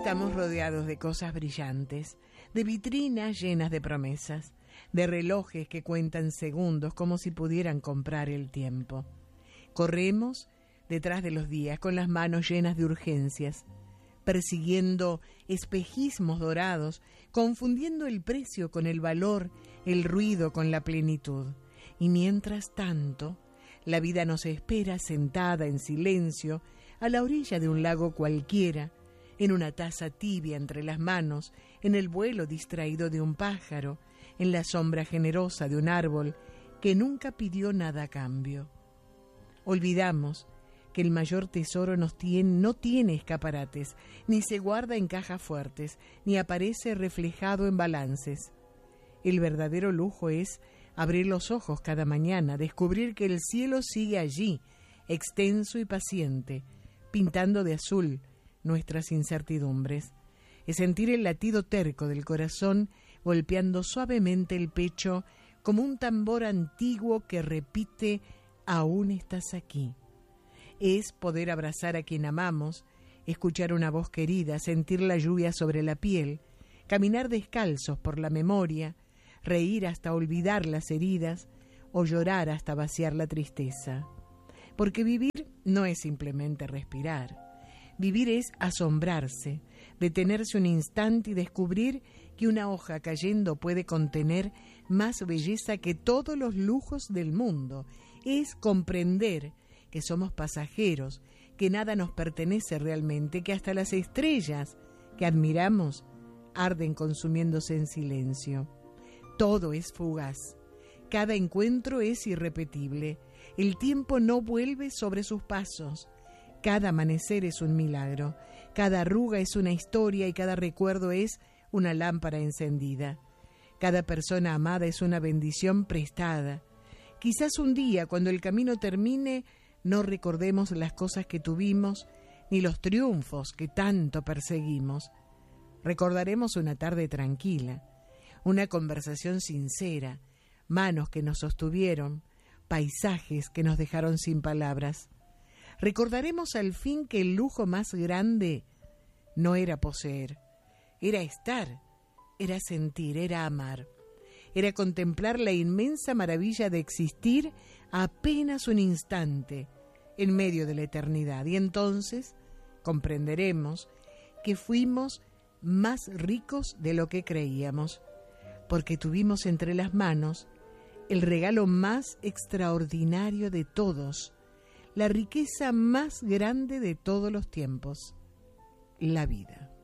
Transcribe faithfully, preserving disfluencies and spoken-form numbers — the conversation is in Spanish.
Estamos rodeados de cosas brillantes, de vitrinas llenas de promesas, de relojes que cuentan segundos como si pudieran comprar el tiempo. Corremos detrás de los días con las manos llenas de urgencias, persiguiendo espejismos dorados, confundiendo el precio con el valor, el ruido con la plenitud. Y mientras tanto, la vida nos espera sentada en silencio a la orilla de un lago cualquiera, en una taza tibia entre las manos, en el vuelo distraído de un pájaro, en la sombra generosa de un árbol que nunca pidió nada a cambio. Olvidamos que el mayor tesoro nos tiene, no tiene escaparates, ni se guarda en cajas fuertes, ni aparece reflejado en balances. El verdadero lujo es abrir los ojos cada mañana, descubrir que el cielo sigue allí, extenso y paciente, pintando de azul nuestras incertidumbres. Es sentir el latido terco del corazón golpeando suavemente el pecho como un tambor antiguo que repite: aún estás aquí. Es poder abrazar a quien amamos, escuchar una voz querida, sentir la lluvia sobre la piel, caminar descalzos por la memoria, reír hasta olvidar las heridas o llorar hasta vaciar la tristeza. Porque vivir no es simplemente respirar. Vivir es asombrarse, detenerse un instante y descubrir que una hoja cayendo puede contener más belleza que todos los lujos del mundo. Es comprender que somos pasajeros, que nada nos pertenece realmente, que hasta las estrellas que admiramos arden consumiéndose en silencio. Todo es fugaz, cada encuentro es irrepetible, el tiempo no vuelve sobre sus pasos. Cada amanecer es un milagro, cada arruga es una historia y cada recuerdo es una lámpara encendida. Cada persona amada es una bendición prestada. Quizás un día, cuando el camino termine, no recordemos las cosas que tuvimos ni los triunfos que tanto perseguimos. Recordaremos una tarde tranquila, una conversación sincera, manos que nos sostuvieron, paisajes que nos dejaron sin palabras. Recordaremos al fin que el lujo más grande no era poseer, era estar, era sentir, era amar, era contemplar la inmensa maravilla de existir apenas un instante en medio de la eternidad. Y entonces comprenderemos que fuimos más ricos de lo que creíamos, porque tuvimos entre las manos el regalo más extraordinario de todos, la riqueza más grande de todos los tiempos, la vida.